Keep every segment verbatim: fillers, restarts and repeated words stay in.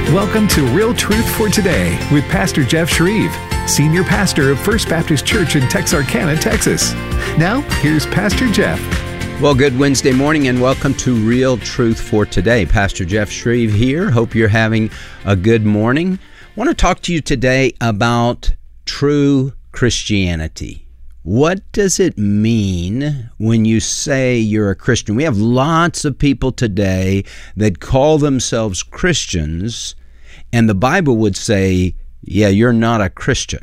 Welcome to Real Truth for Today with Pastor Jeff Shreve, Senior Pastor of First Baptist Church in Texarkana, Texas. Now, here's Pastor Jeff. Well, good Wednesday morning and welcome to Real Truth for Today. Pastor Jeff Shreve here. Hope you're having a good morning. I want to talk to you today about true Christianity. What does it mean when you say you're a Christian? We have lots of people today that call themselves Christians, and the Bible would say, yeah, you're not a Christian.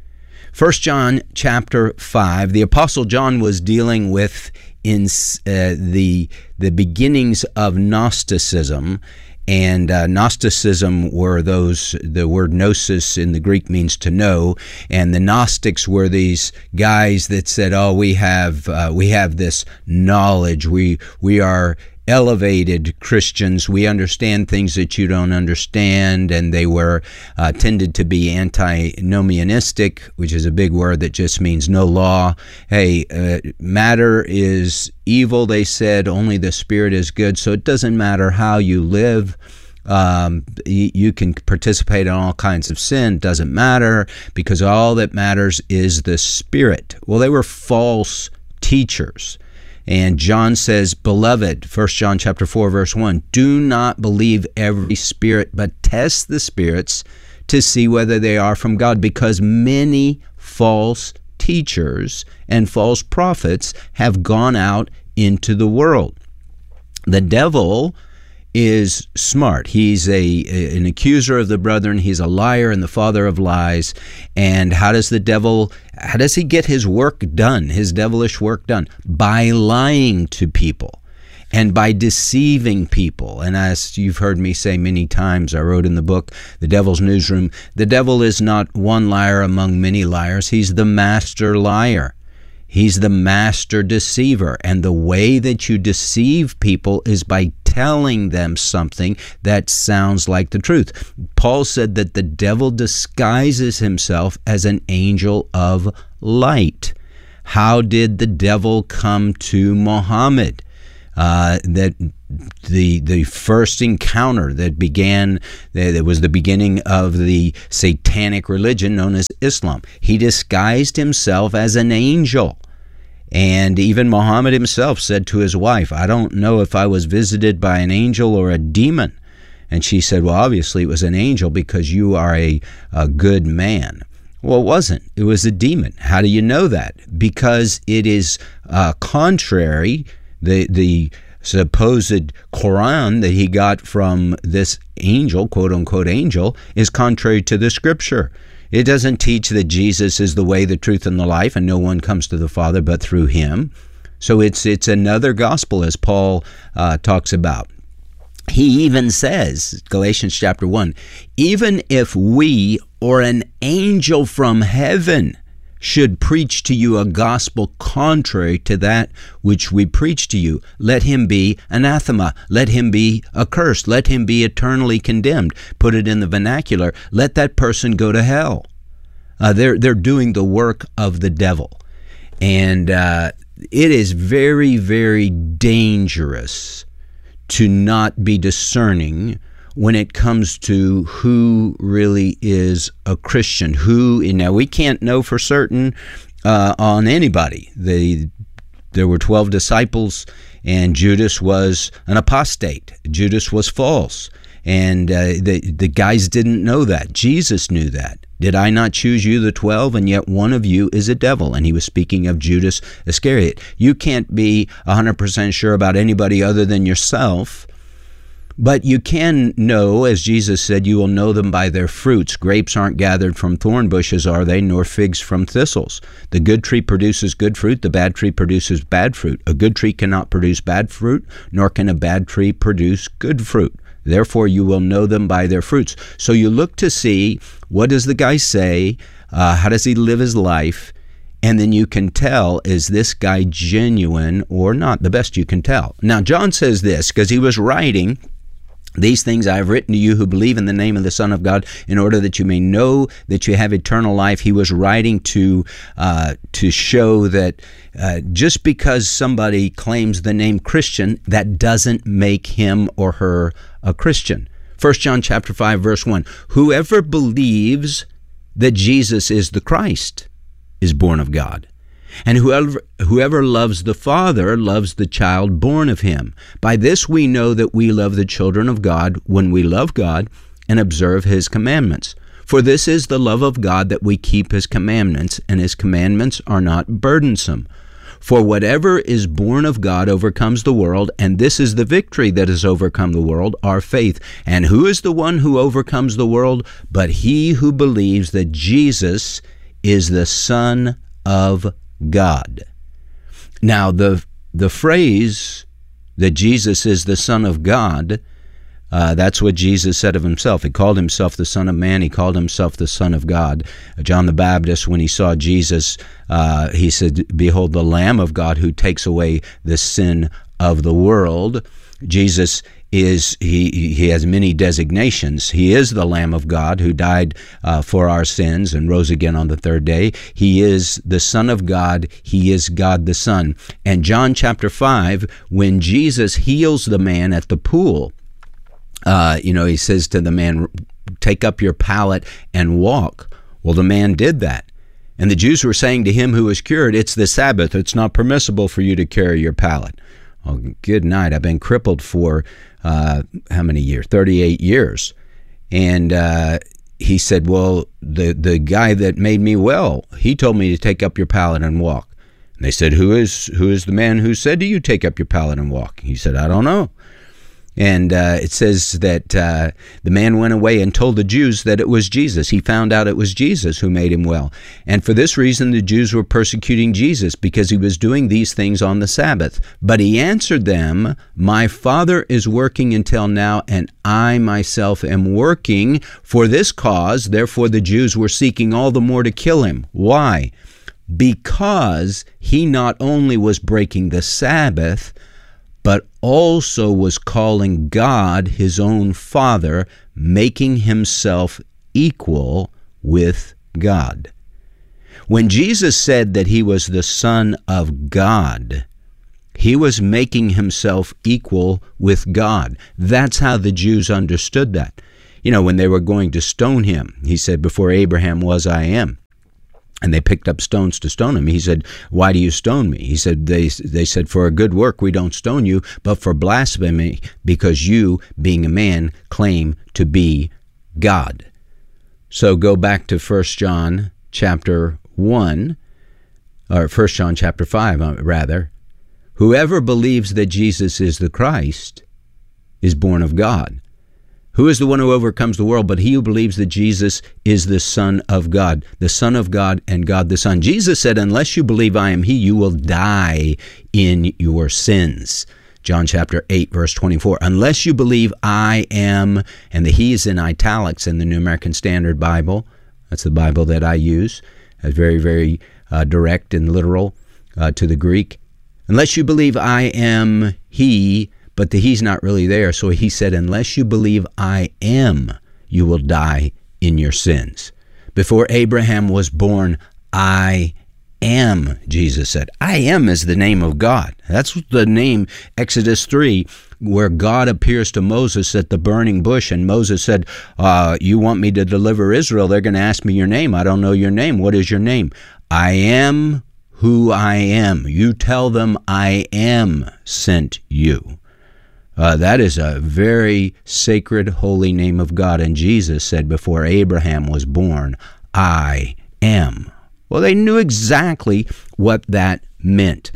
First John chapter five, the Apostle John was dealing with in uh, the the beginnings of Gnosticism. And uh, Gnosticism were those, the word gnosis in the Greek means to know, and the Gnostics were these guys that said, oh, we have uh, we have this knowledge, we we are elevated Christians, we understand things that you don't understand, and they were uh, tended to be antinomianistic, which is a big word that just means no law. Hey, uh, matter is evil, they said, only the Spirit is good, so it doesn't matter how you live. Um, you, you can participate in all kinds of sin, it doesn't matter, because all that matters is the Spirit. Well, they were false teachers. And John says, beloved, First John chapter four, verse one, do not believe every spirit, but test the spirits to see whether they are from God, because many false teachers and false prophets have gone out into the world. The devil is smart. He's a an accuser of the brethren. He's a liar and the father of lies. And how does the devil, how does he get his work done, his devilish work done? By lying to people and by deceiving people. And as you've heard me say many times, I wrote in the book, The Devil's Newsroom, the devil is not one liar among many liars. He's the master liar. He's the master deceiver, and the way that you deceive people is by telling them something that sounds like the truth. Paul said that the devil disguises himself as an angel of light. How did the devil come to Muhammad? Uh, that the the first encounter that began, that was the beginning of the satanic religion known as Islam. He disguised himself as an angel. And even Muhammad himself said to his wife, I don't know if I was visited by an angel or a demon. And she said, well, obviously it was an angel because you are a, a good man. Well, it wasn't. It was a demon. How do you know that? Because it is uh, contrary, the the supposed Quran that he got from this angel, quote unquote angel, is contrary to the scripture. It doesn't teach that Jesus is the way, the truth, and the life, and no one comes to the Father but through him. So it's it's another gospel, as Paul uh, talks about. He even says, Galatians chapter one, even if we or an angel from heaven should preach to you a gospel contrary to that which we preach to you, let him be anathema, let him be accursed, let him be eternally condemned. Put it in the vernacular, let that person go to hell. Uh, they're they're doing the work of the devil. And uh, it is very, very dangerous to not be discerning when it comes to who really is a Christian. Who, now we can't know for certain uh, on anybody. The, there were twelve disciples, and Judas was an apostate. Judas was false. And uh, the, the guys didn't know that. Jesus knew that. Did I not choose you, the twelve, and yet one of you is a devil? And he was speaking of Judas Iscariot. You can't be one hundred percent sure about anybody other than yourself. But you can know, as Jesus said, you will know them by their fruits. Grapes aren't gathered from thorn bushes, are they, nor figs from thistles. The good tree produces good fruit, the bad tree produces bad fruit. A good tree cannot produce bad fruit, nor can a bad tree produce good fruit. Therefore, you will know them by their fruits. So you look to see, what does the guy say? Uh, how does he live his life? And then you can tell, is this guy genuine or not? The best you can tell. Now, John says this, because he was writing, these things I have written to you who believe in the name of the Son of God, in order that you may know that you have eternal life. He was writing to uh, to show that uh, just because somebody claims the name Christian, that doesn't make him or her a Christian. First John chapter five, verse one, whoever believes that Jesus is the Christ is born of God. And whoever, whoever loves the Father loves the child born of him. By this we know that we love the children of God when we love God and observe his commandments. For this is the love of God, that we keep his commandments, and his commandments are not burdensome. For whatever is born of God overcomes the world, and this is the victory that has overcome the world, our faith. And who is the one who overcomes the world? But he who believes that Jesus is the Son of God. Now, the the phrase that Jesus is the Son of God, uh, that's what Jesus said of himself. He called himself the Son of Man. He called himself the Son of God. John the Baptist, when he saw Jesus, uh, he said, "Behold, the Lamb of God who takes away the sin of the world." Jesus is, he he has many designations. He is the Lamb of God who died uh, for our sins and rose again on the third day. He is the Son of God. He is God the Son. And John chapter five, when Jesus heals the man at the pool, uh, you know, he says to the man, "Take up your pallet and walk." Well, the man did that. And the Jews were saying to him who was cured, "It's the Sabbath. It's not permissible for you to carry your pallet." Oh, good night. I've been crippled for uh, how many years? thirty-eight years. And uh, he said, well, the, the guy that made me well, he told me to take up your pallet and walk. And they said, who is who is the man who said to you, take up your pallet and walk? He said, I don't know. And uh, it says that uh, the man went away and told the Jews that it was Jesus. He found out it was Jesus who made him well. And for this reason, the Jews were persecuting Jesus, because he was doing these things on the Sabbath. But he answered them, "My Father is working until now, and I myself am working for this cause." Therefore, the Jews were seeking all the more to kill him. Why? Because he not only was breaking the Sabbath, but also was calling God his own Father, making himself equal with God. When Jesus said that he was the Son of God, he was making himself equal with God. That's how the Jews understood that. You know, when they were going to stone him, he said, "Before Abraham was, I am." And they picked up stones to stone him. He said, "Why do you stone me?" He said, they, they said, "For a good work we don't stone you, but for blasphemy, because you, being a man, claim to be God." So go back to First John chapter one, or First John chapter five, rather. Whoever believes that Jesus is the Christ is born of God. Who is the one who overcomes the world but he who believes that Jesus is the Son of God, the Son of God and God the Son? Jesus said, "Unless you believe I am he, you will die in your sins." John chapter eight, verse twenty-four. Unless you believe I am, and the he is in italics in the New American Standard Bible. That's the Bible that I use. It's very, very uh, direct and literal uh, to the Greek. Unless you believe I am he, but the he's not really there. So he said, unless you believe I am, you will die in your sins. Before Abraham was born, I am, Jesus said. I am is the name of God. That's the name, Exodus three, where God appears to Moses at the burning bush. And Moses said, uh, you want me to deliver Israel? They're going to ask me your name. I don't know your name. What is your name? I am who I am. You tell them I am sent you. Uh, that is a very sacred, holy name of God. And Jesus said, before Abraham was born, I am. Well, they knew exactly what that meant.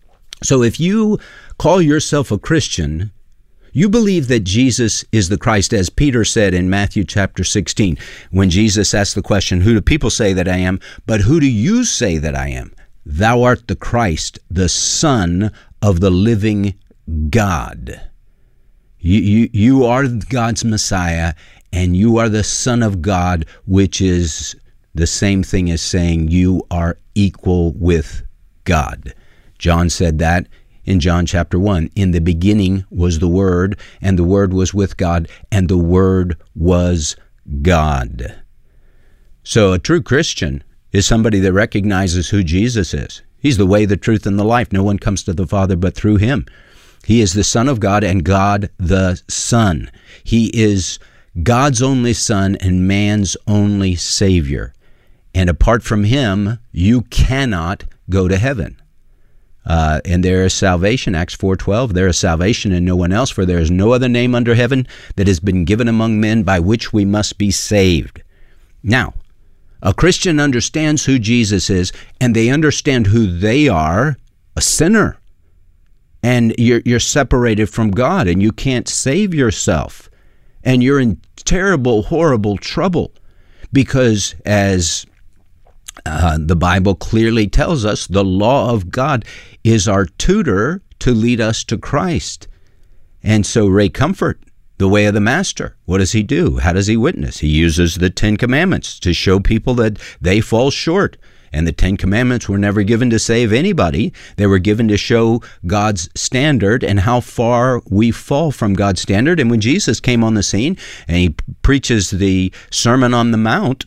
So if you call yourself a Christian, you believe that Jesus is the Christ, as Peter said in Matthew chapter sixteen, when Jesus asked the question, who do people say that I am? But who do you say that I am? Thou art the Christ, the Son of the living God. You, you, you are God's Messiah, and you are the Son of God, which is the same thing as saying you are equal with God. John said that in John chapter one. In the beginning was the Word, and the Word was with God, and the Word was God. So a true Christian is somebody that recognizes who Jesus is. He's the way, the truth, and the life. No one comes to the Father but through him. He is the Son of God and God the Son. He is God's only Son and man's only Savior. And apart from him, you cannot go to heaven. Uh, and there is salvation, Acts four twelve, there is salvation in no one else, for there is no other name under heaven that has been given among men by which we must be saved. Now, a Christian understands who Jesus is, and they understand who they are, a sinner. And you're, you're separated from God, and you can't save yourself. And you're in terrible, horrible trouble. Because as uh, the Bible clearly tells us, the law of God is our tutor to lead us to Christ. And so Ray Comfort, the way of the master, what does he do? How does he witness? He uses the Ten Commandments to show people that they fall short. And the Ten Commandments were never given to save anybody. They were given to show God's standard and how far we fall from God's standard. And when Jesus came on the scene and he preaches the Sermon on the Mount,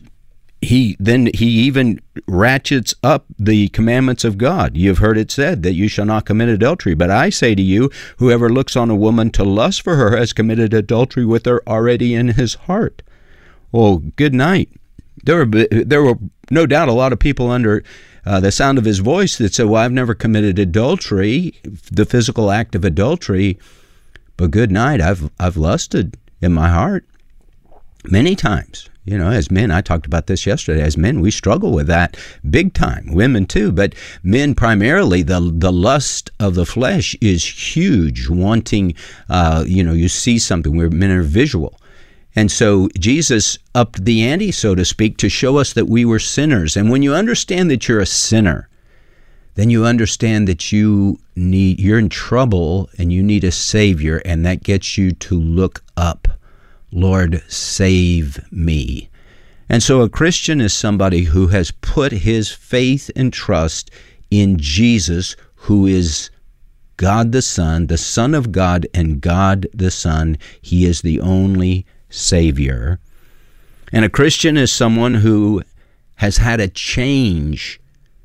he then he even ratchets up the commandments of God. You've heard it said that you shall not commit adultery. But I say to you, whoever looks on a woman to lust for her has committed adultery with her already in his heart. Well, good night. There were, there were no doubt a lot of people under uh, the sound of his voice that said, well, I've never committed adultery, the physical act of adultery, but good night, I've I've lusted in my heart many times. You know, as men, I talked about this yesterday, as men, we struggle with that big time. Women too, but men primarily, the the lust of the flesh is huge, wanting, uh, you know, you see something, where men are visual. And so Jesus upped the ante, so to speak, to show us that we were sinners. And when you understand that you're a sinner, then you understand that you need, you're in trouble and you need a Savior, and that gets you to look up. Lord, save me. And so a Christian is somebody who has put his faith and trust in Jesus, who is God the Son, the Son of God and God the Son. He is the only Savior. And a Christian is someone who has had a change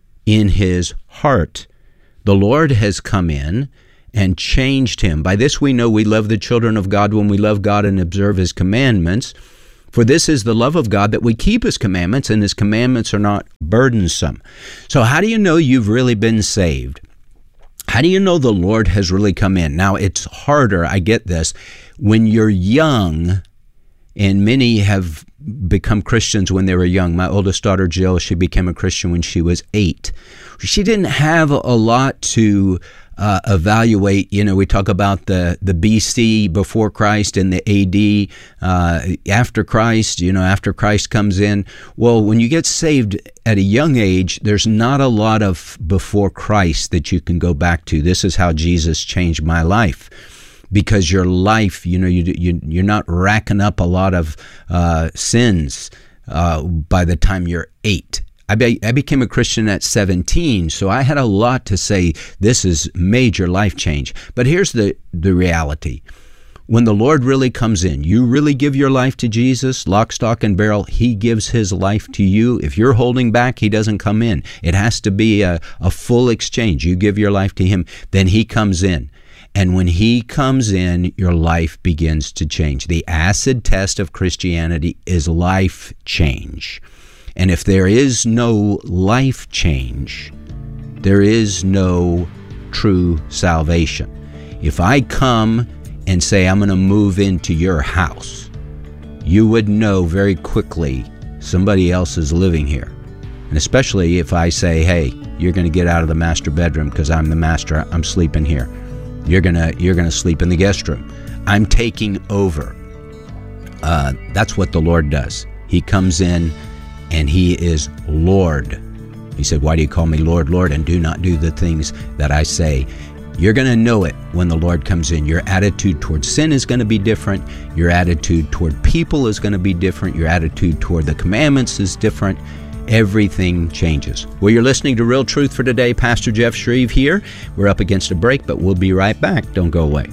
in his heart. The Lord has come in and changed him. By this we know we love the children of God when we love God and observe his commandments. For this is the love of God, that we keep his commandments, and his commandments are not burdensome. So how do you know you've really been saved? How do you know the Lord has really come in? Now, it's harder, I get this, when you're young, and many have become Christians when they were young. My oldest daughter, Jill, she became a Christian when she was eight. She didn't have a lot to uh, evaluate. You know, we talk about the, the B C before Christ and the A D uh, after Christ, you know, after Christ comes in. Well, when you get saved at a young age, there's not a lot of before Christ that you can go back to. This is how Jesus changed my life. Because your life, you know, you, you, you're not racking up a lot of uh, sins uh, by the time you're eight. I, be, I became a Christian at seventeen, so I had a lot to say. This is major life change. But here's the, the reality. When the Lord really comes in, you really give your life to Jesus, lock, stock, and barrel, he gives his life to you. If you're holding back, he doesn't come in. It has to be a, a full exchange. You give your life to him, then he comes in. And when he comes in, your life begins to change. The acid test of Christianity is life change. And if there is no life change, there is no true salvation. If I come and say, I'm going to move into your house, you would know very quickly somebody else is living here. And especially if I say, hey, you're going to get out of the master bedroom because I'm the master, I'm sleeping here. You're gonna you're gonna sleep in the guest room. I'm taking over. Uh, that's what the Lord does. He comes in and he is Lord. He said, why do you call me Lord, Lord, and do not do the things that I say? You're going to know it when the Lord comes in. Your attitude towards sin is going to be different. Your attitude toward people is going to be different. Your attitude toward the commandments is different. Everything changes. Well, you're listening to Real Truth for Today. Pastor Jeff Shreve here. We're up against a break, but we'll be right back. Don't go away.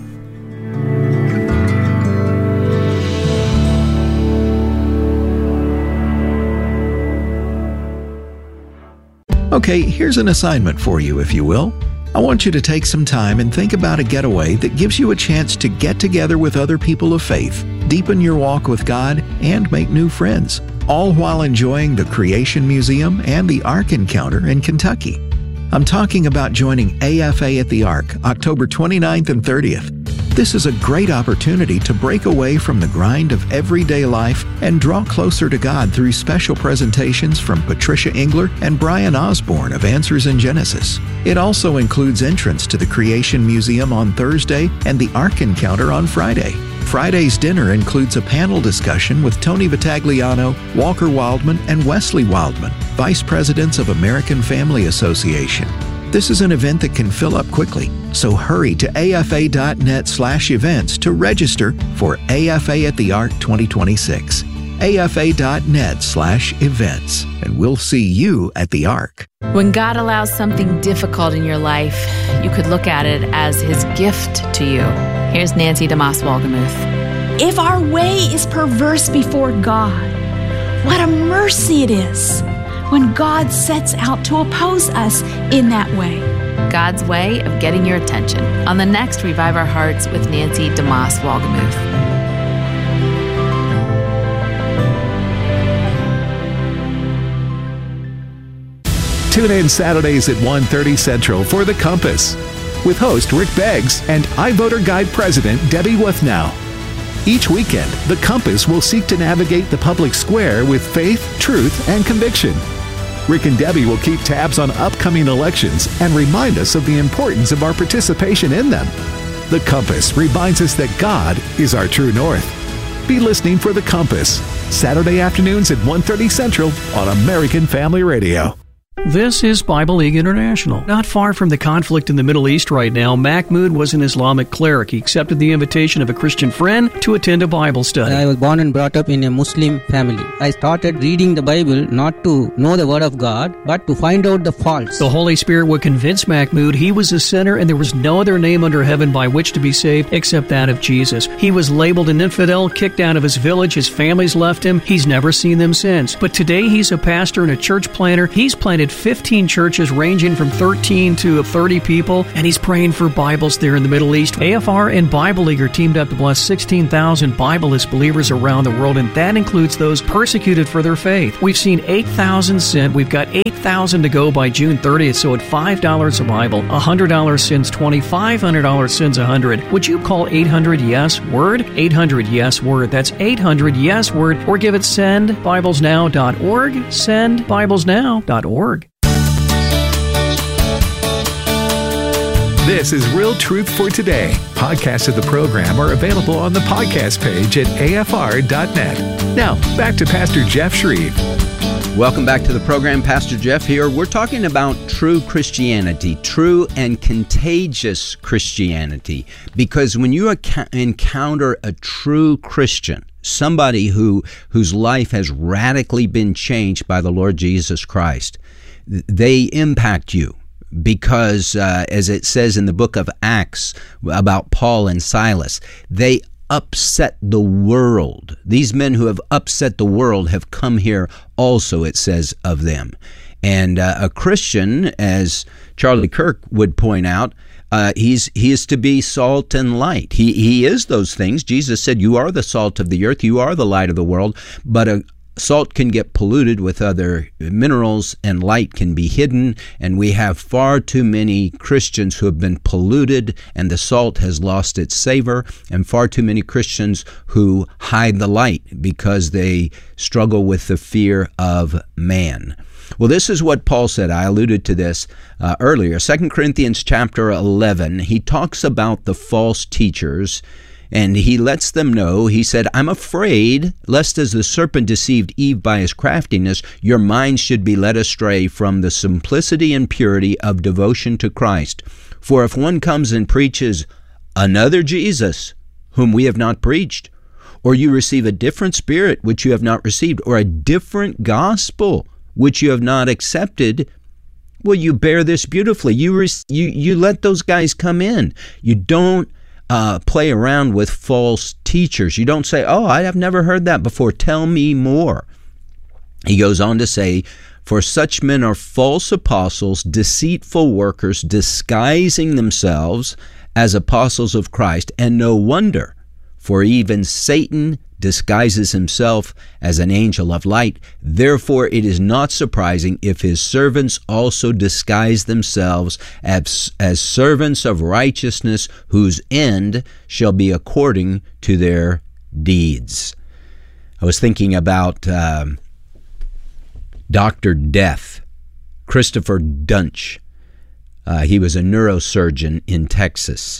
Okay, here's an assignment for you, if you will. I want you to take some time and think about a getaway that gives you a chance to get together with other people of faith, deepen your walk with God, and make new friends, all while enjoying the Creation Museum and the Ark Encounter in Kentucky. I'm talking about joining A F A at the Ark, October twenty-ninth and thirtieth. This is a great opportunity to break away from the grind of everyday life and draw closer to God through special presentations from Patricia Engler and Brian Osborne of Answers in Genesis. It also includes entrance to the Creation Museum on Thursday and the Ark Encounter on Friday. Friday's dinner includes a panel discussion with Tony Vitagliano, Walker Wildman, and Wesley Wildman, Vice Presidents of American Family Association. This is an event that can fill up quickly, so hurry to afa.net slash events to register for A F A at the Ark twenty twenty-six. afa.net slash events, and we'll see you at the Ark. When God allows something difficult in your life, you could look at it as His gift to you. Here's Nancy DeMoss Wolgemuth. If our way is perverse before God, what a mercy it is when God sets out to oppose us in that way. God's way of getting your attention on the next Revive Our Hearts with Nancy DeMoss Wolgemuth. Tune in Saturdays at one thirty Central for The Compass with host Rick Beggs and iVoter Guide President Debbie Wuthnow. Each weekend, The Compass will seek to navigate the public square with faith, truth, and conviction. Rick and Debbie will keep tabs on upcoming elections and remind us of the importance of our participation in them. The Compass reminds us that God is our true north. Be listening for The Compass, Saturday afternoons at one thirty Central on American Family Radio. This is Bible League International. Not far from the conflict in the Middle East right now, Mahmoud was an Islamic cleric. He accepted the invitation of a Christian friend to attend a Bible study. I was born and brought up in a Muslim family. I started reading the Bible not to know the Word of God, but to find out the faults. The Holy Spirit would convince Mahmoud he was a sinner and there was no other name under heaven by which to be saved except that of Jesus. He was labeled an infidel, kicked out of his village, his family's left him. He's never seen them since. But today he's a pastor and a church planter. He's planted fifteen churches ranging from thirteen to thirty people, and he's praying for Bibles there in the Middle East. A F R and Bible League are teamed up to bless sixteen thousand Bibleless believers around the world, and that includes those persecuted for their faith. We've seen eight thousand sent. We've got eight thousand to go by June thirtieth, so at five dollars a Bible, one hundred dollars sends twenty, five hundred dollars sends one hundred. Would you call eight hundred yes word? eight hundred yes word. That's eight hundred yes word, or give it send bibles now dot org, send bibles now dot org. This is Real Truth for Today. Podcasts of the program are available on the podcast page at A F R dot net. Now, back to Pastor Jeff Shreve. Welcome back to the program. Pastor Jeff here. We're talking about true Christianity, true and contagious Christianity. Because when you ac- encounter a true Christian, somebody who whose life has radically been changed by the Lord Jesus Christ, they impact you. Because, uh, as it says in the book of Acts about Paul and Silas, they upset the world. These men who have upset the world have come here also, it says of them. And uh, a Christian, as Charlie Kirk would point out, uh, he's he is to be salt and light. He, he is those things. Jesus said, you are the salt of the earth, you are the light of the world, but a salt can get polluted with other minerals, and light can be hidden, and we have far too many Christians who have been polluted, and the salt has lost its savor, and far too many Christians who hide the light because they struggle with the fear of man. Well, this is what Paul said. I alluded to this uh, earlier. Second Corinthians chapter eleven, he talks about the false teachers, and he lets them know, he said, I'm afraid, lest as the serpent deceived Eve by his craftiness, your minds should be led astray from the simplicity and purity of devotion to Christ. For if one comes and preaches another Jesus, whom we have not preached, or you receive a different spirit which you have not received, or a different gospel which you have not accepted, well, you bear this beautifully. You, re- you, you let those guys come in. You don't Uh, play around with false teachers. You don't say, oh, I have never heard that before. Tell me more. He goes on to say, "For such men are false apostles, deceitful workers, disguising themselves as apostles of Christ, and no wonder, for even Satan disguises himself as an angel of light. Therefore it is not surprising if his servants also disguise themselves as, as servants of righteousness, whose end shall be according to their deeds." I was thinking about um, Doctor Death, Christopher Duntsch. Uh, he was a neurosurgeon in Texas.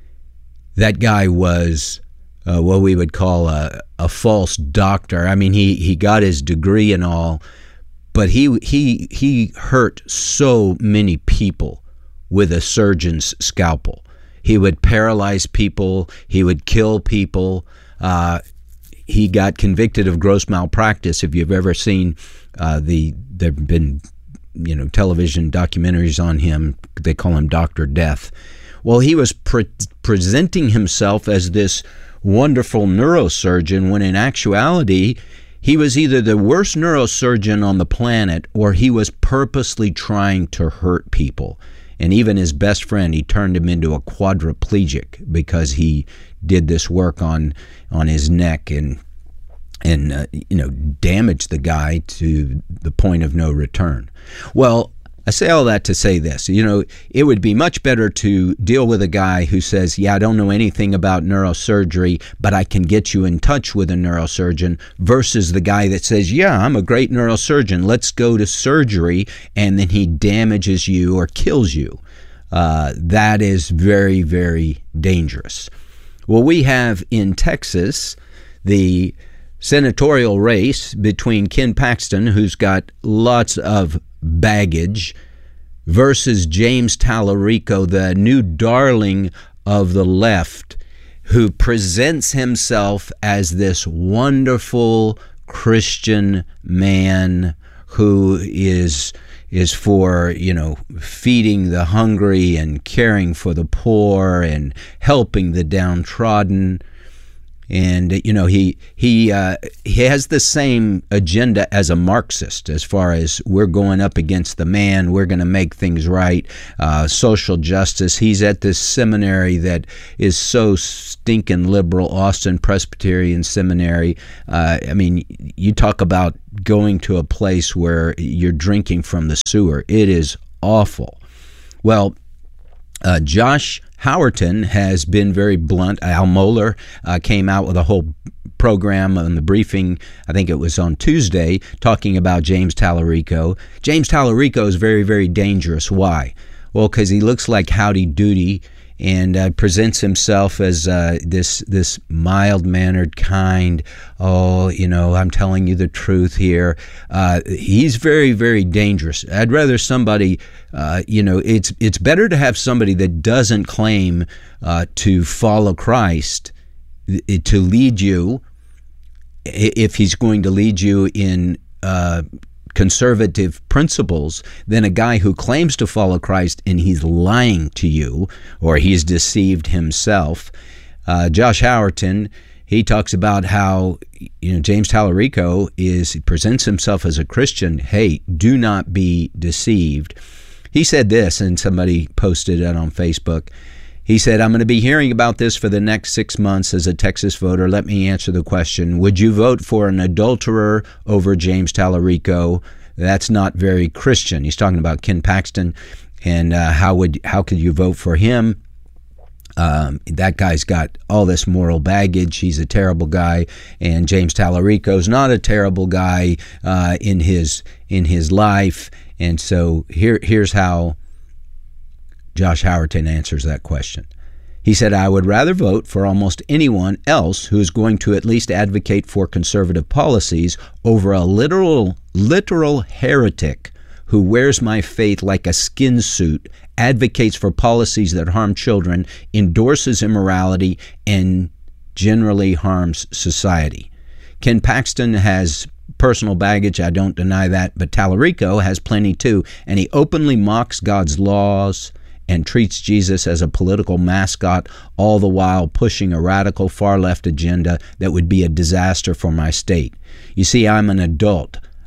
That guy was uh, what we would call a, a false doctor. I mean, he, he got his degree and all, but he he he hurt so many people with a surgeon's scalpel. He would paralyze people. He would kill people. Uh, he got convicted of gross malpractice. If you've ever seen uh, the, there've been, you know, television documentaries on him. They call him Doctor Death. Well, he was pre- presenting himself as this wonderful neurosurgeon when in actuality he was either the worst neurosurgeon on the planet or he was purposely trying to hurt people. And even his best friend, he turned him into a quadriplegic because he did this work on on his neck and and uh, you know, damaged the guy to the point of no return. Well, I say all that to say this. You know, it would be much better to deal with a guy who says, yeah, I don't know anything about neurosurgery, but I can get you in touch with a neurosurgeon, versus the guy that says, yeah, I'm a great neurosurgeon, let's go to surgery, and then he damages you or kills you. Uh, that is very, very dangerous. Well, we have in Texas the senatorial race between Ken Paxton, who's got lots of baggage, versus James Tallarico, the new darling of the left, who presents himself as this wonderful Christian man who is is for, you know, feeding the hungry and caring for the poor and helping the downtrodden. And, you know, he he uh, he has the same agenda as a Marxist, as far as we're going up against the man, we're going to make things right, uh, social justice. He's at this seminary that is so stinking liberal, Austin Presbyterian Seminary. Uh, I mean, you talk about going to a place where you're drinking from the sewer. It is awful. Well, uh, Josh Howerton has been very blunt. Al Mohler uh, came out with a whole program on the briefing, I think it was on Tuesday, talking about James Tallarico. James Tallarico is very, very dangerous. Why? Well, because he looks like Howdy Doody and uh, presents himself as uh, this this mild-mannered, kind, oh, you know, I'm telling you the truth here. Uh, he's very, very dangerous. I'd rather somebody, uh, you know, it's it's better to have somebody that doesn't claim uh, to follow Christ to lead you, if he's going to lead you in uh, conservative principles, than a guy who claims to follow Christ and he's lying to you, or he's deceived himself. Uh, Josh Howerton, he talks about how, you know, James Tallarico is presents himself as a Christian. Hey, do not be deceived. He said this, and somebody posted it on Facebook. He said, I'm going to be hearing about this for the next six months as a Texas voter. Let me answer the question. Would you vote for an adulterer over James Tallarico? That's not very Christian. He's talking about Ken Paxton, and uh, how would how could you vote for him? Um, that guy's got all this moral baggage. He's a terrible guy, and James Tallarico's not a terrible guy uh, in his in his life. And so here here's how Josh Howerton answers that question. He said, I would rather vote for almost anyone else who is going to at least advocate for conservative policies over a literal, literal heretic who wears my faith like a skin suit, advocates for policies that harm children, endorses immorality, and generally harms society. Ken Paxton has personal baggage, I don't deny that, but Tallarico has plenty too, and he openly mocks God's laws and treats Jesus as a political mascot, all the while pushing a radical far-left agenda that would be a disaster for my state. You see, I'm an adult.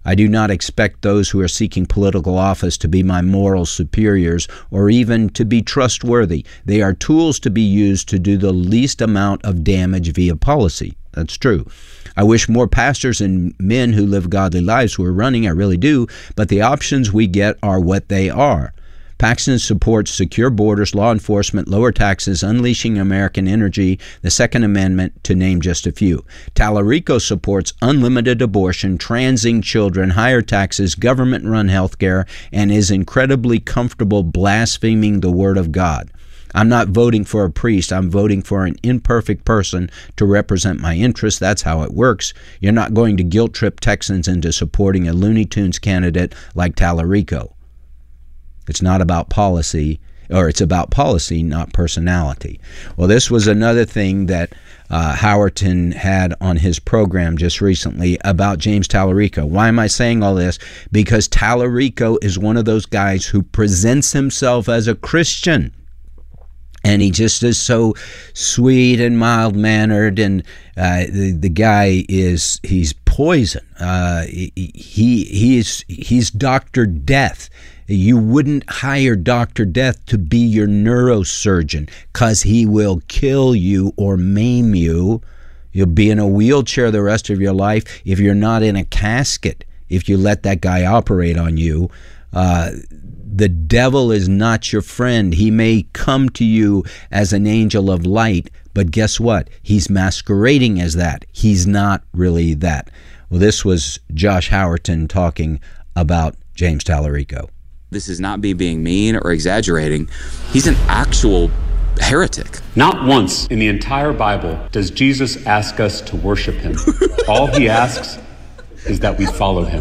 I do not expect those who are seeking political office to be my moral superiors or even to be trustworthy. They are tools to be used to do the least amount of damage via policy. That's true. I wish more pastors and men who live godly lives were running, I really do, but the options we get are what they are. Paxton supports secure borders, law enforcement, lower taxes, unleashing American energy, the Second Amendment, to name just a few. Tallarico supports unlimited abortion, transing children, higher taxes, government-run health care, and is incredibly comfortable blaspheming the Word of God. I'm not voting for a priest. I'm voting for an imperfect person to represent my interests. That's how it works. You're not going to guilt-trip Texans into supporting a Looney Tunes candidate like Tallarico. It's not about policy, or it's about policy, not personality. Well, this was another thing that uh, Howerton had on his program just recently about James Tallarico. Why am I saying all this? Because Tallarico is one of those guys who presents himself as a Christian. And he just is so sweet and mild-mannered, and uh, the the guy is he's poison. Uh, he he's he's Doctor Death. You wouldn't hire Doctor Death to be your neurosurgeon because he will kill you or maim you. You'll be in a wheelchair the rest of your life if you're not in a casket, if you let that guy operate on you. Uh, the devil is not your friend. He may come to you as an angel of light, but guess what? He's masquerading as that. He's not really that. Well, this was Josh Howerton talking about James Tallarico. This is not me being mean or exaggerating. He's an actual heretic. Not once in the entire Bible does Jesus ask us to worship him. All he asks is that we follow him.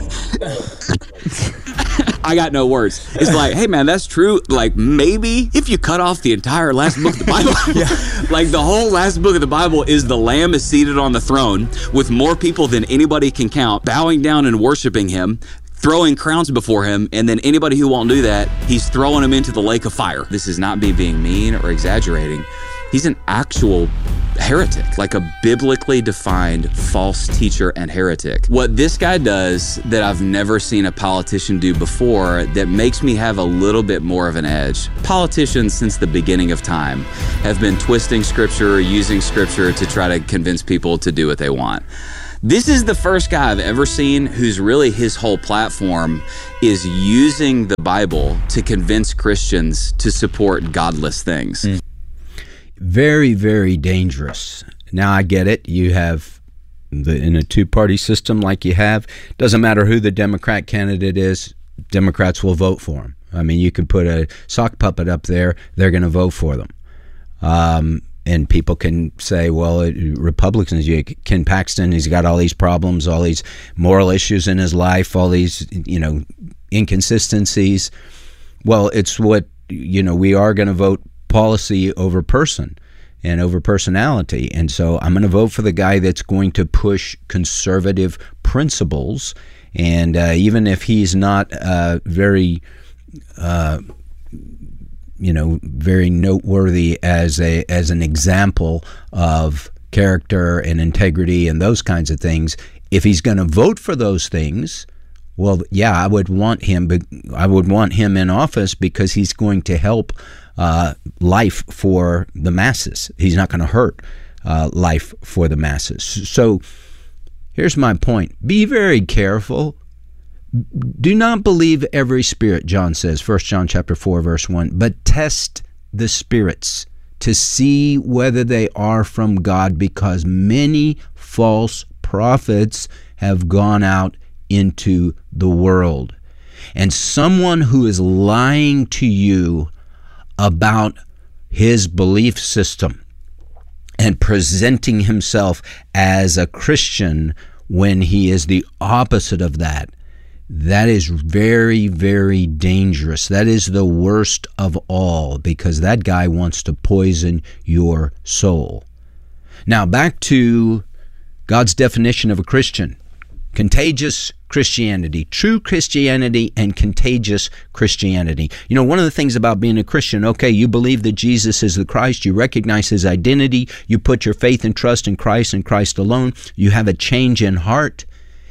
I got no words. It's like, hey man, that's true. Like maybe if you cut off the entire last book of the Bible, yeah. Like the whole last book of the Bible is the Lamb is seated on the throne with more people than anybody can count, bowing down and worshiping him, throwing crowns before him, and then anybody who won't do that, he's throwing them into the lake of fire. This is not me being mean or exaggerating. He's an actual heretic, like a biblically defined false teacher and heretic. What this guy does that I've never seen a politician do before that makes me have a little bit more of an edge. Politicians since the beginning of time have been twisting scripture, using scripture to try to convince people to do what they want. This is the first guy I've ever seen who's really his whole platform is using the Bible to convince Christians to support godless things. Mm. Very, very dangerous. Now I get it. You have, the, in a two-party system like you have, doesn't matter who the Democrat candidate is, Democrats will vote for him. I mean, you could put a sock puppet up there, they're going to vote for them. Um, and people can say, well, it, Republicans, you, Ken Paxton, he's got all these problems, all these moral issues in his life, all these, you know, inconsistencies. Well, it's what, you know, we are going to vote policy over person and over personality. And so I'm going to vote for the guy that's going to push conservative principles. And uh, even if he's not uh, very, uh, you know, very noteworthy as a as an example of character and integrity and those kinds of things, if he's going to vote for those things, well, yeah, I would want him. But I would want him in office because he's going to help Uh, life for the masses. He's not going to hurt uh, life for the masses. So here's my point. Be very careful. Do not believe every spirit, John says, First John chapter four, verse one, but test the spirits to see whether they are from God, because many false prophets have gone out into the world. And someone who is lying to you about his belief system and presenting himself as a Christian when he is the opposite of that, that is very, very dangerous. That is the worst of all, because that guy wants to poison your soul. Now, back to God's definition of a Christian. Contagious Christianity, true Christianity and contagious Christianity. You know, one of the things about being a Christian, okay, you believe that Jesus is the Christ, you recognize his identity, you put your faith and trust in Christ and Christ alone, you have a change in heart,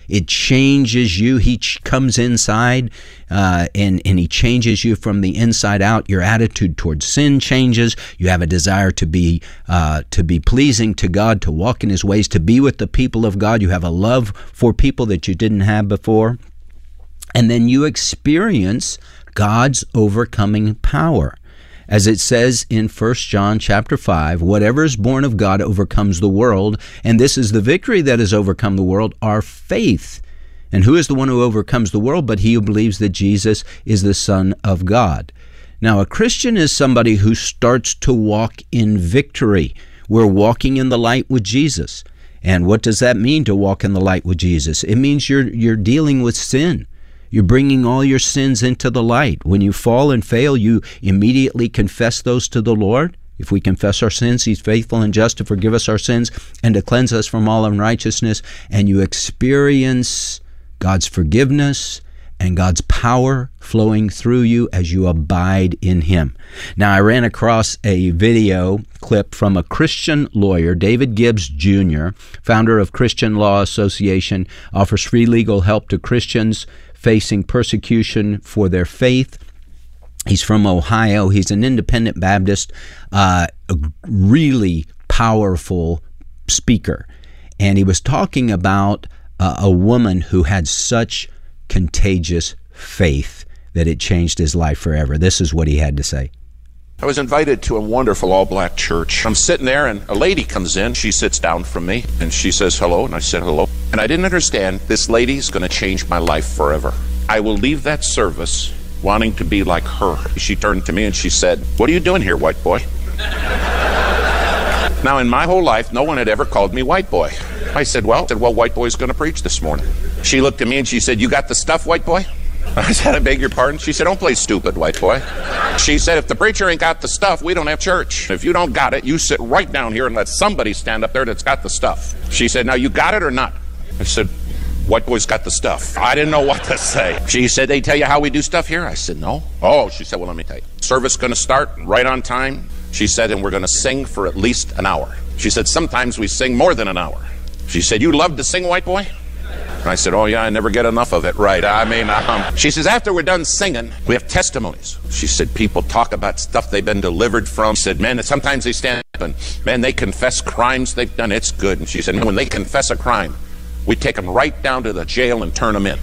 It changes you. He ch- comes inside uh, and, and he changes you from the inside out. Your attitude towards sin changes. You have a desire to be uh, to be pleasing to God, to walk in his ways, to be with the people of God. You have a love for people that you didn't have before. And then you experience God's overcoming power. As it says in First John chapter five, whatever is born of God overcomes the world, and this is the victory that has overcome the world, our faith. And who is the one who overcomes the world but he who believes that Jesus is the Son of God? Now, a Christian is somebody who starts to walk in victory. We're walking in the light with Jesus. And what does that mean, to walk in the light with Jesus? It means you're you're dealing with sin. You're bringing all your sins into the light. When you fall and fail, you immediately confess those to the Lord. If we confess our sins, he's faithful and just to forgive us our sins and to cleanse us from all unrighteousness. And you experience God's forgiveness and God's power flowing through you as you abide in him. Now, I ran across a video clip from a Christian lawyer, David Gibbs Junior, founder of Christian Law Association, offers free legal help to Christians facing persecution for their faith. He's from Ohio. He's an independent Baptist, uh, a really powerful speaker. And he was talking about uh, a woman who had such contagious faith that it changed his life forever. This is what he had to say. I was invited to a wonderful all-black church. I'm sitting there, and a lady comes in. She sits down from me, and she says hello, and I said hello. And I didn't understand, this lady's going to change my life forever. I will leave that service wanting to be like her. She turned to me, and she said, "What are you doing here, white boy?" Now, in my whole life, no one had ever called me white boy. I said, well, I said, well, white boy's going to preach this morning. She looked at me, and she said, "You got the stuff, white boy?" I said, "I beg your pardon?" She said, "Don't play stupid, white boy." She said, "If the preacher ain't got the stuff, we don't have church. If you don't got it, you sit right down here and let somebody stand up there that's got the stuff." She said, "Now, you got it or not?" I said, "White boy's got the stuff." I didn't know what to say. She said, "They tell you how we do stuff here?" I said, "No." Oh, she said, "Well, let me tell you. Service going to start right on time." She said, "And we're going to sing for at least an hour." She said, "Sometimes we sing more than an hour." She said, "You love to sing, white boy?" And I said, "Oh, yeah, I never get enough of it." Right. I mean, um, she says, "After we're done singing, we have testimonies." She said, "People talk about stuff they've been delivered from." She said, "Man, sometimes they stand up and, man, they confess crimes they've done. It's good." And she said, "When they confess a crime, we take them right down to the jail and turn them in."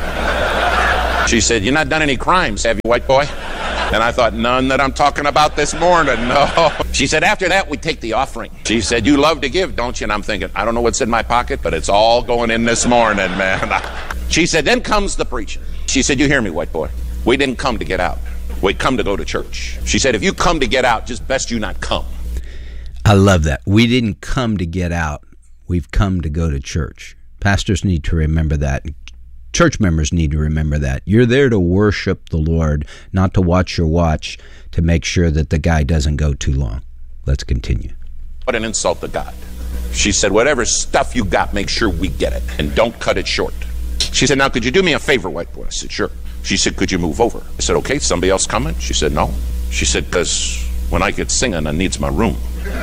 She said, "You've not done any crimes, have you, white boy?" And I thought, none that I'm talking about this morning, no. She said, "After that, we take the offering." She said, "You love to give, don't you?" And I'm thinking, I don't know what's in my pocket, but it's all going in this morning, man. She said, "Then comes the preaching." She said, "You hear me, white boy? We didn't come to get out. We come to go to church." She said, "If you come to get out, just best you not come." I love that. We didn't come to get out. We've come to go to church. Pastors need to remember that. Church members need to remember that. You're there to worship the Lord, not to watch your watch to make sure that the guy doesn't go too long. Let's continue. What an insult to God. She said, "Whatever stuff you got, make sure we get it, and don't cut it short." She said, "Now, could you do me a favor, white boy?" I said, "Sure." She said, "Could you move over?" I said, "Okay, somebody else coming?" She said, "No." She said, "Because when I get singing, I needs my room."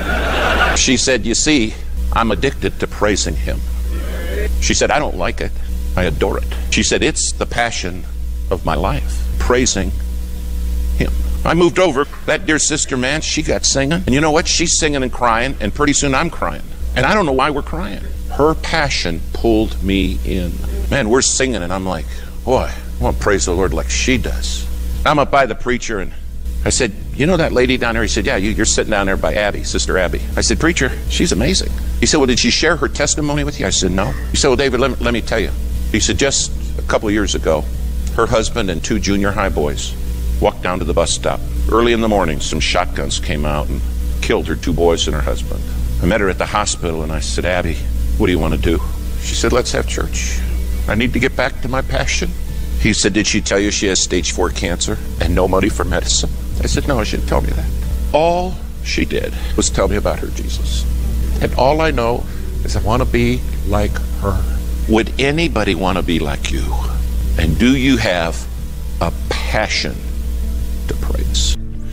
She said, "You see, I'm addicted to praising him." She said, "I don't like it. I adore it." She said, "It's the passion of my life, praising him." I moved over. That dear sister, man, she got singing. And you know what? She's singing and crying, and pretty soon I'm crying. And I don't know why we're crying. Her passion pulled me in. Man, we're singing, and I'm like, boy, I want to praise the Lord like she does. I'm up by the preacher, and I said, "You know that lady down there?" He said, "Yeah, you, you're sitting down there by Abby, Sister Abby." I said, "Preacher, she's amazing." He said, "Well, did she share her testimony with you?" I said, "No." He said, "Well, David, let me, let me tell you." He said, just a couple of years ago, her husband and two junior high boys walked down to the bus stop. Early in the morning, some shotguns came out and killed her two boys and her husband. I met her at the hospital, and I said, "Abby, what do you want to do?" She said, "Let's have church. I need to get back to my passion." He said, "Did she tell you she has stage four cancer and no money for medicine?" I said, "No, she didn't tell me that." All she did was tell me about her Jesus. And all I know is I want to be like her. Would anybody want to be like you? And do you have a passion to praise?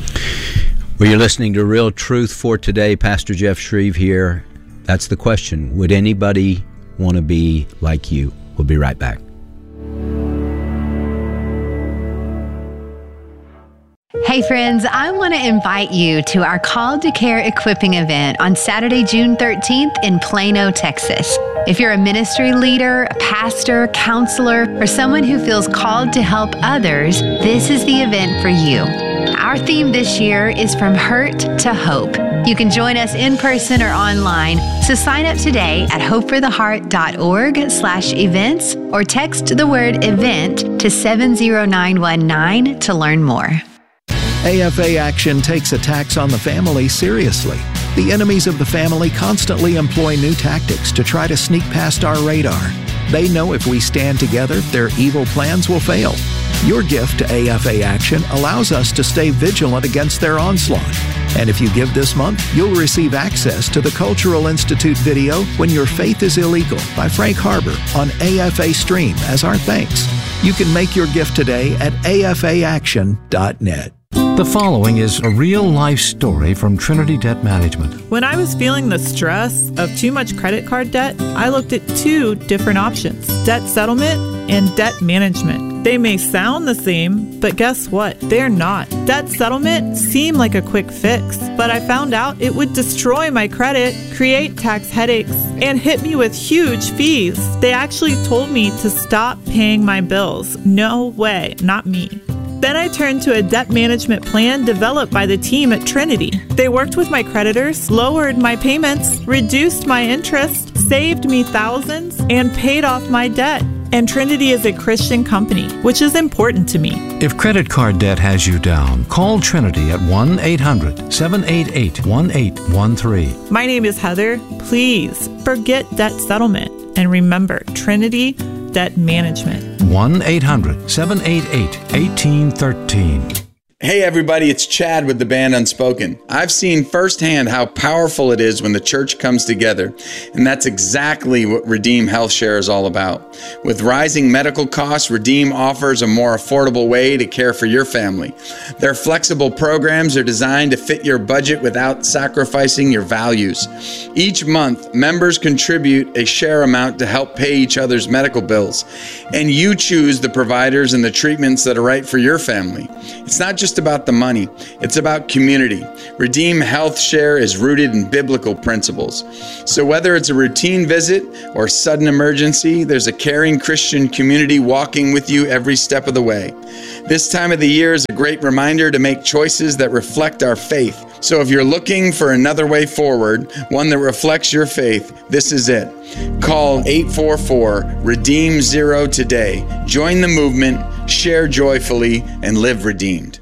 Well, you're listening to Real Truth for Today. Pastor Jeff Shreve here. That's the question. Would anybody want to be like you? We'll be right back. Hey friends, I want to invite you to our Called to Care equipping event on Saturday, June thirteenth in Plano, Texas. If you're a ministry leader, a pastor, counselor, or someone who feels called to help others, this is the event for you. Our theme this year is From Hurt to Hope. You can join us in person or online, so sign up today at hopefortheheart.org slash events or text the word event to seven zero nine one nine to learn more. A F A Action takes attacks on the family seriously. The enemies of the family constantly employ new tactics to try to sneak past our radar. They know if we stand together, their evil plans will fail. Your gift to A F A Action allows us to stay vigilant against their onslaught. And if you give this month, you'll receive access to the Cultural Institute video When Your Faith is Illegal by Frank Harbor on A F A Stream as our thanks. You can make your gift today at A F A action dot net. The following is a real-life story from Trinity Debt Management. When I was feeling the stress of too much credit card debt, I looked at two different options: debt settlement and debt management. They may sound the same, but guess what? They're not. Debt settlement seemed like a quick fix, but I found out it would destroy my credit, create tax headaches, and hit me with huge fees. They actually told me to stop paying my bills. No way, not me. Then I turned to a debt management plan developed by the team at Trinity. They worked with my creditors, lowered my payments, reduced my interest, saved me thousands, and paid off my debt. And Trinity is a Christian company, which is important to me. If credit card debt has you down, call Trinity at one eight hundred seven eight eight one eight one three. My name is Heather. Please forget debt settlement and remember Trinity Debt Management. one eight hundred seven eight eight one eight one three. Hey everybody, it's Chad with the band Unspoken. I've seen firsthand how powerful it is when the church comes together, and that's exactly what Redeem Health Share is all about. With rising medical costs, Redeem offers a more affordable way to care for your family. Their flexible programs are designed to fit your budget without sacrificing your values. Each month, members contribute a share amount to help pay each other's medical bills, and you choose the providers and the treatments that are right for your family. It's not just about the money, it's about community. Redeem Health Share is rooted in biblical principles. So whether it's a routine visit or sudden emergency, there's a caring Christian community walking with you every step of the way. This time of the year is a great reminder to make choices that reflect our faith. So if you're looking for another way forward, one that reflects your faith, this is it. Call eight four four, redeem zero today. Join the movement, share joyfully, and live redeemed.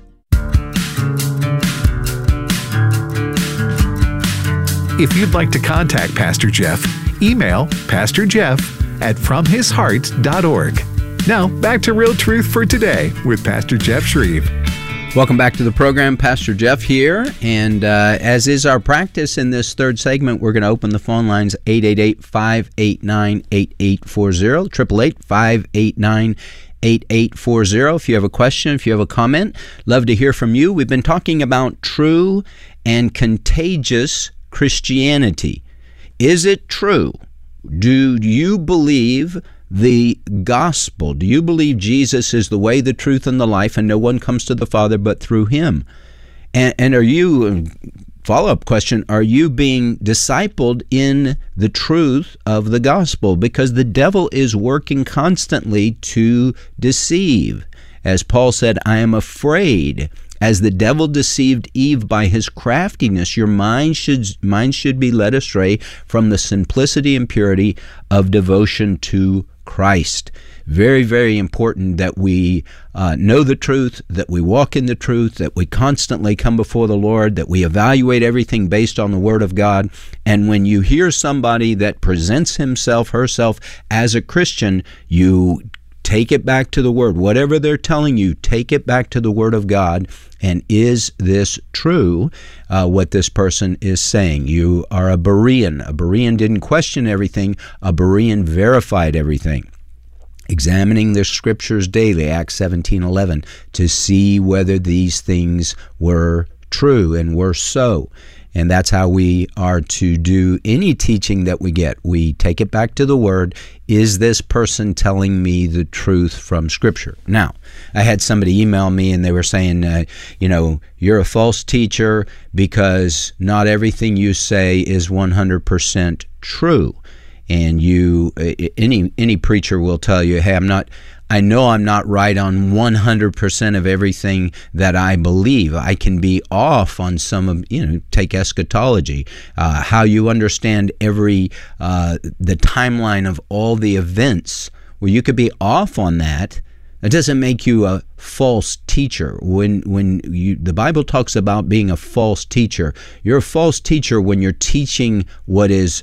If you'd like to contact Pastor Jeff, email Pastor Jeff at from his heart dot org. Now, back to Real Truth for Today with Pastor Jeff Shreve. Welcome back to the program. Pastor Jeff here, and uh, as is our practice in this third segment, we're going to open the phone lines eight eight eight, five eight nine, eight eight four zero, eight eight eight, five eight nine, eight eight four zero. If you have a question, if you have a comment, love to hear from you. We've been talking about true and contagious Christianity. Is it true? Do you believe the gospel? Do you believe Jesus is the way, the truth, and the life, and no one comes to the Father but through him? And, and are you, follow-up question, are you being discipled in the truth of the gospel? Because the devil is working constantly to deceive. As Paul said, I am afraid. As the devil deceived Eve by his craftiness, your mind should, mind should be led astray from the simplicity and purity of devotion to Christ. Very, very important that we uh, know the truth, that we walk in the truth, that we constantly come before the Lord, that we evaluate everything based on the Word of God. And when you hear somebody that presents himself, herself as a Christian, you take it back to the Word. Whatever they're telling you, take it back to the Word of God. And is this true, uh, what this person is saying? You are a Berean. A Berean didn't question everything. A Berean verified everything. Examining the Scriptures daily, Acts seventeen eleven, to see whether these things were true and were so. And that's how we are to do any teaching that we get. We take it back to the Word. Is this person telling me the truth from Scripture? Now, I had somebody email me and they were saying, uh, you know, you're a false teacher because not everything you say is one hundred percent true. And you, any any preacher will tell you, hey, I'm not, I know I'm not right on one hundred percent of everything that I believe. I can be off on some of, you know, take eschatology, uh, how you understand every, uh, the timeline of all the events. Well, you could be off on that. It doesn't make you a false teacher. When when you, the Bible talks about being a false teacher, you're a false teacher when you're teaching what is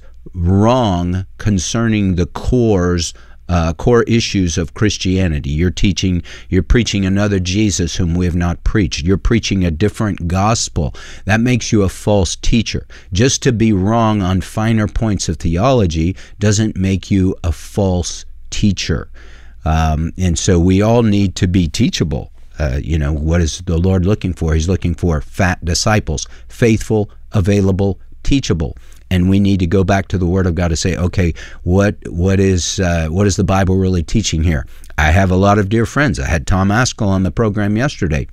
wrong concerning the cores, uh, core issues of Christianity. You're teaching, you're preaching another Jesus whom we have not preached. You're preaching a different gospel. That makes you a false teacher. Just to be wrong on finer points of theology doesn't make you a false teacher. Um, and so we all need to be teachable. Uh, you know, what is the Lord looking for? He's looking for fat disciples, faithful, available, teachable. And we need to go back to the Word of God to say, okay, what what is uh, what is the Bible really teaching here? I have a lot of dear friends. I had Tom Askell on the program yesterday.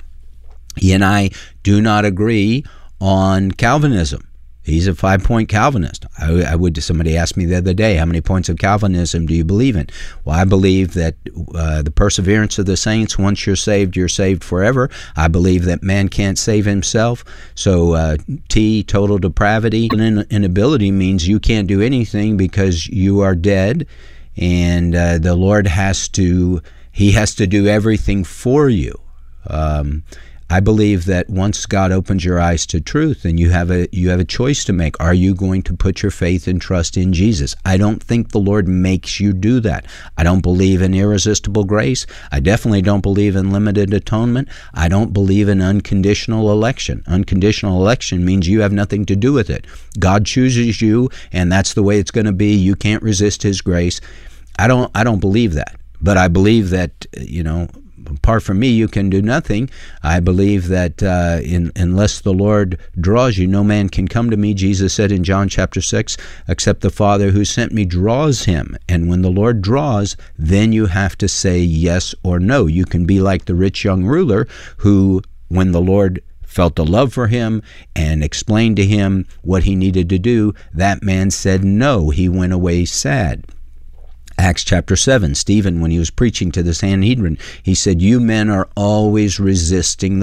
He and I do not agree on Calvinism. He's a five-point Calvinist. I, I would. Somebody asked me the other day, how many points of Calvinism do you believe in? Well, I believe that uh, the perseverance of the saints, once you're saved, you're saved forever. I believe that man can't save himself. So uh, T, total depravity, and inability means you can't do anything because you are dead, and uh, the Lord has to, he has to do everything for you. Um I believe that once God opens your eyes to truth, then you have a you have a choice to make. Are you going to put your faith and trust in Jesus? I don't think the Lord makes you do that. I don't believe in irresistible grace. I definitely don't believe in limited atonement. I don't believe in unconditional election. Unconditional election means you have nothing to do with it. God chooses you, and that's the way it's going to be. You can't resist His grace. I don't I don't believe that. But I believe that, you know, apart from me, you can do nothing. I believe that uh, in, unless the Lord draws you, no man can come to me. Jesus said in John chapter six, except the Father who sent me draws him. And when the Lord draws, then you have to say yes or no. You can be like the rich young ruler who, when the Lord felt a love for him and explained to him what he needed to do, that man said no. He went away sad. Acts chapter seven, Stephen, when he was preaching to the Sanhedrin, he said, you men are always resisting the